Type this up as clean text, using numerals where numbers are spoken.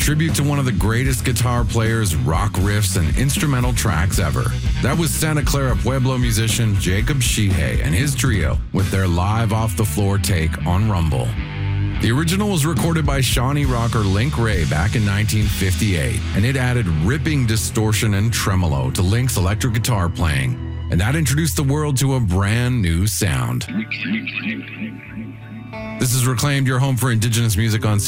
tribute to one of the greatest guitar players, rock riffs, and instrumental tracks ever. That was Santa Clara Pueblo musician Jacob Sheehay and his trio with their live off-the-floor take on Rumble. The original was recorded by Shawnee rocker Link Wray back in 1958, and it added ripping distortion and tremolo to Link's electric guitar playing, and that introduced the world to a brand new sound. This is Reclaimed, your home for Indigenous music on